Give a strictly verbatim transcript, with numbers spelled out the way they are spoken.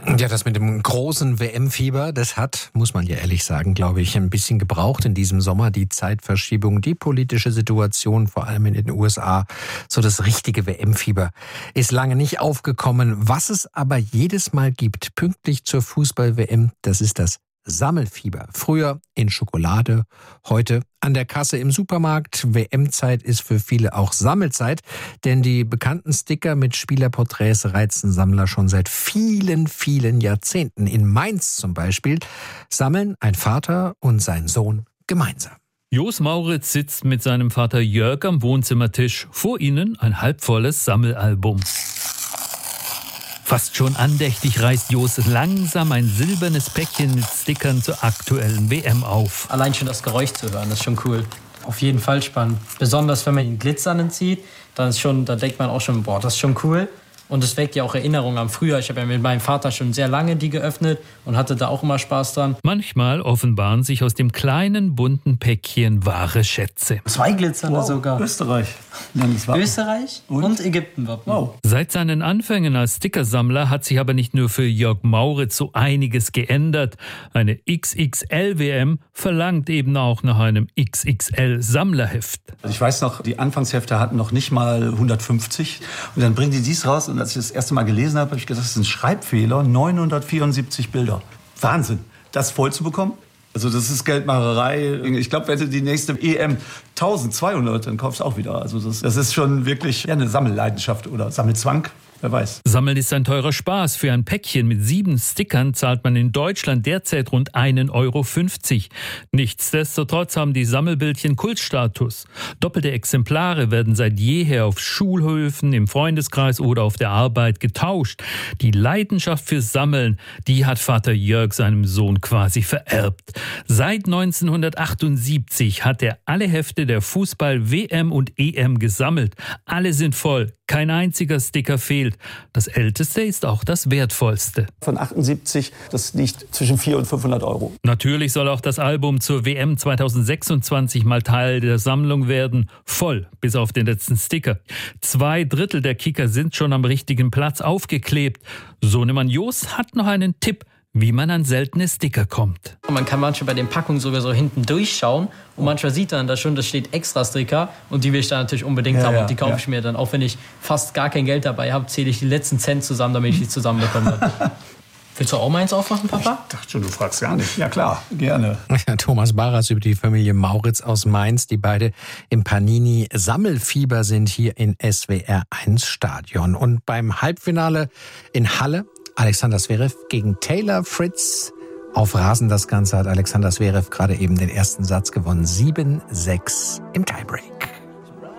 Ja, das mit dem großen W M-Fieber, das hat, muss man ja ehrlich sagen, glaube ich, ein bisschen gebraucht in diesem Sommer. Die Zeitverschiebung, die politische Situation, vor allem in den U S A. So das richtige W M-Fieber ist lange nicht aufgekommen. Was es aber jedes Mal gibt, pünktlich zur Fußball-W M, das ist das Sammelfieber. Früher in Schokolade, heute an der Kasse im Supermarkt. W M-Zeit ist für viele auch Sammelzeit, denn die bekannten Sticker mit Spielerporträts reizen Sammler schon seit vielen, vielen Jahrzehnten. In Mainz zum Beispiel sammeln ein Vater und sein Sohn gemeinsam. Jos Mauritz sitzt mit seinem Vater Jörg am Wohnzimmertisch. Vor ihnen ein halbvolles Sammelalbum. Fast schon andächtig reißt Jos langsam ein silbernes Päckchen mit Stickern zur aktuellen W M auf. Allein schon das Geräusch zu hören, das ist schon cool. Auf jeden Fall spannend. Besonders wenn man den Glitzernden zieht, dann ist schon, da denkt man auch schon, boah, das ist schon cool. Und es weckt ja auch Erinnerungen am Frühjahr. Ich habe ja mit meinem Vater schon sehr lange die geöffnet und hatte da auch immer Spaß dran. Manchmal offenbaren sich aus dem kleinen, bunten Päckchen wahre Schätze. Zwei Glitzernde wow. sogar. Österreich. Österreich und, und Ägyptenwappen. Wow. Seit seinen Anfängen als Stickersammler hat sich aber nicht nur für Jörg Mauritz so einiges geändert. Eine X X L-W M verlangt eben auch nach einem X X L-Sammlerheft. Also ich weiß noch, die Anfangshefte hatten noch nicht mal hundertfünfzig. Und dann bringen die dies raus. Und als ich das erste Mal gelesen habe, habe ich gedacht, das ist ein Schreibfehler. neunhundertvierundsiebzig Bilder. Wahnsinn. Das voll zu bekommen? Also das ist Geldmacherei. Ich glaube, wenn du die nächste E M eintausendzweihundert, dann kaufst du auch wieder. Also das, das ist schon wirklich ja, eine Sammelleidenschaft oder Sammelzwang. Wer weiß. Sammeln ist ein teurer Spaß. Für ein Päckchen mit sieben Stickern zahlt man in Deutschland derzeit rund einen Euro fünfzig. Nichtsdestotrotz haben die Sammelbildchen Kultstatus. Doppelte Exemplare werden seit jeher auf Schulhöfen, im Freundeskreis oder auf der Arbeit getauscht. Die Leidenschaft fürs Sammeln, die hat Vater Jörg seinem Sohn quasi vererbt. Seit neunzehnhundertachtundsiebzig hat er alle Hefte der Fußball-W M und E M gesammelt. Alle sind voll. Kein einziger Sticker fehlt. Das älteste ist auch das wertvollste. Von achtundsiebzig, das liegt zwischen vierhundert und fünfhundert Euro. Natürlich soll auch das Album zur W M zweitausendsechsundzwanzig mal Teil der Sammlung werden. Voll, bis auf den letzten Sticker. Zwei Drittel der Kicker sind schon am richtigen Platz aufgeklebt. Sohnemann Jos hat noch einen Tipp, wie man an seltene Sticker kommt. Man kann manchmal bei den Packungen sogar so hinten durchschauen und manchmal sieht man da schon, da steht extra Sticker und die will ich dann natürlich unbedingt ja, haben ja, und die kaufe ja. ich mir dann. Auch wenn ich fast gar kein Geld dabei habe, zähle ich die letzten Cent zusammen, damit ich die zusammenbekomme. Willst du auch mal eins aufmachen, Papa? Ich dachte schon, du fragst gar nicht. Ja klar, gerne. Ja, Thomas Baras über die Familie Mauritz aus Mainz, die beide im Panini-Sammelfieber sind hier in S W R eins Stadion. Und beim Halbfinale in Halle Alexander Zverev gegen Taylor Fritz. Auf Rasen das Ganze hat Alexander Zverev gerade eben den ersten Satz gewonnen. sieben sechs im Tiebreak.